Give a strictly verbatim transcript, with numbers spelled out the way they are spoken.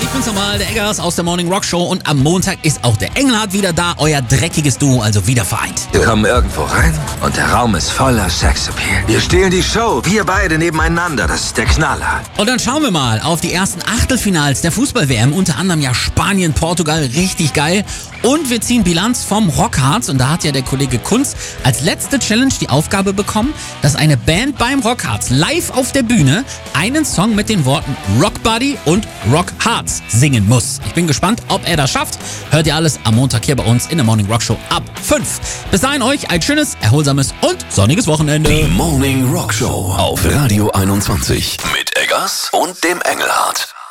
ich bin's nochmal, der Eggers aus der Morning Rock Show und am Montag ist auch der Engelhardt wieder da, euer dreckiges Duo, also wieder vereint. Wir kommen irgendwo rein und der Raum ist voller Sexappeal. Wir stehlen die Show, wir beide nebeneinander, das ist der Knaller. Und dann schauen wir mal auf die ersten Achtelfinals der Fußball-W M, unter anderem ja Spanien, Portugal, richtig geil. Und wir ziehen Bilanz vom Rockharz und da hat ja der Kollege Kunz als letzte Challenge die Aufgabe bekommen, dass eine Band beim Rockharz live auf der Bühne einen Song mit den Worten Rock Buddy und Rockharz singen muss. Ich bin gespannt, ob er das schafft. Hört ihr alles am Montag hier bei uns in der Morning Rock Show ab fünf. Bis dahin euch ein schönes, erholsames und sonniges Wochenende. Die Morning Rock Show auf Radio einundzwanzig mit Eggers und dem Engelhardt.